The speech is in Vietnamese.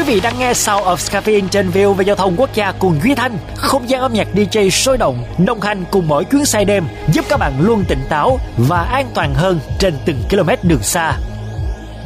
vị đang nghe Sound of Caffeine trên VOV Giao thông Quốc gia cùng Duy Thanh, không gian âm nhạc DJ sôi động, đồng hành cùng mỗi chuyến xe đêm, giúp các bạn luôn tỉnh táo và an toàn hơn trên từng km đường xa.